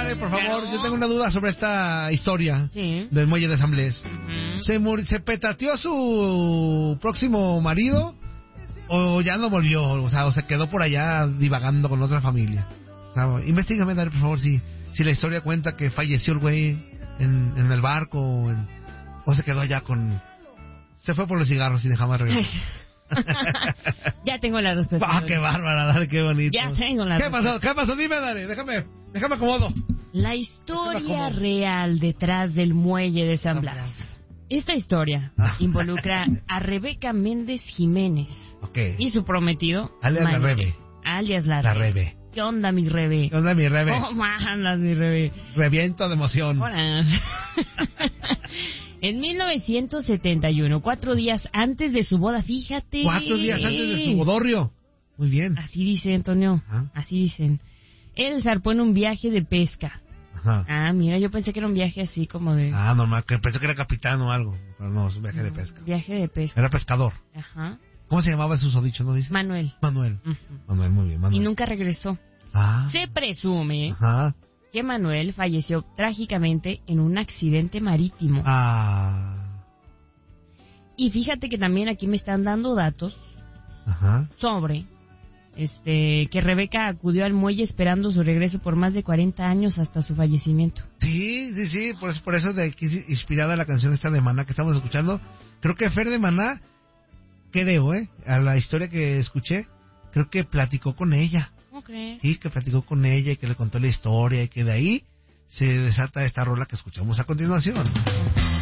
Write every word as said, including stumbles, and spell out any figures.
Dale, por favor, yo tengo una duda sobre esta historia sí. del muelle de San Blas. Uh-huh. ¿Se, mur- ¿Se petateó a su próximo marido o ya no volvió? O sea, o se quedó por allá divagando con otra familia. O sea, investígame, dale, por favor, si, si la historia cuenta que falleció el güey en, en el barco o, en, o se quedó allá con... Se fue por los cigarros y dejaba regresar. Ya tengo la respuesta. ¡Ah, qué bárbara, dale, qué bonito! Ya tengo la ¿Qué respuesta. pasó? ¿Qué pasó? Dime, dale, déjame, déjame acomodo. La historia Déjame real detrás del muelle de San Blas. Esta historia involucra a Rebeca Méndez Jiménez Okay. y su prometido Alias la Manuel, Rebe. alias la, La Rebe. Rebe. ¿Qué onda, mi Rebe? ¿Qué onda, mi Rebe? ¿Cómo andas, mi Rebe? Reviento de emoción. Hola. En mil novecientos setenta y uno, cuatro días antes de su boda, fíjate. Cuatro días antes de su bodorrio. Muy bien. Así dice, Antonio. Ajá. Así dicen. Él zarpó en un viaje de pesca. Ajá. Ah, mira, yo pensé que era un viaje así como de... Ah, normal, que pensé que era capitán o algo. Pero no, es un viaje de pesca. Viaje de pesca. Era pescador. Ajá. ¿Cómo se llamaba su susodicho, no dice? Manuel. Manuel. Ujú. Manuel, muy bien, Manuel. Y nunca regresó. Ah. Se presume Ajá. que Manuel falleció trágicamente en un accidente marítimo. Ah. Y fíjate que también aquí me están dando datos Ajá. sobre este que Rebeca acudió al muelle esperando su regreso por más de cuarenta años hasta su fallecimiento. Sí, sí, sí, por eso, por eso de aquí es inspirada la canción esta de Maná que estamos escuchando. Creo que Fer de Maná, creo, ¿eh? A la historia que escuché, creo que platicó con ella. ¿Cómo crees? Sí, que platicó con ella y que le contó la historia y que de ahí se desata esta rola que escuchamos a continuación.